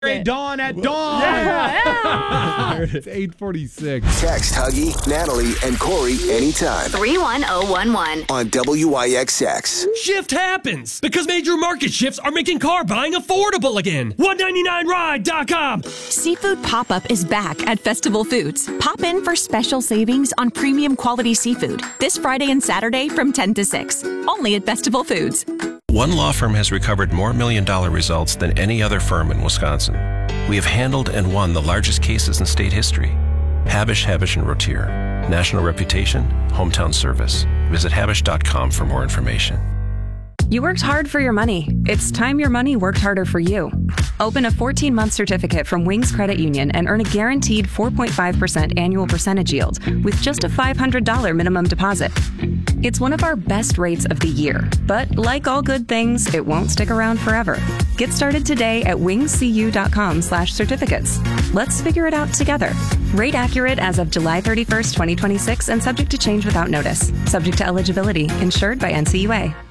Dawn at dawn. Yeah. It's 8:46. Text Huggy, Natalie, and Corey anytime 31011. on WIXX. Shift happens because major market shifts are making car buying affordable again. 199ride.com. Seafood Pop-Up is back at Festival Foods. Pop in for special savings on premium quality seafood this Friday and Saturday from 10 to 6. Only at Festival Foods. One law firm has recovered more million-dollar results than any other firm in Wisconsin. We have handled and won the largest cases in state history. Habish, Habish & Rotier. National reputation, hometown service. Visit habish.com for more information. You worked hard for your money. It's time your money worked harder for you. Open a 14-month certificate from Wings Credit Union and earn a guaranteed 4.5% annual percentage yield with just a $500 minimum deposit. It's one of our best rates of the year, but like all good things, it won't stick around forever. Get started today at wingscu.com/certificates. Let's figure it out together. Rate accurate as of July 31st, 2026 and subject to change without notice. Subject to eligibility. Insured by NCUA.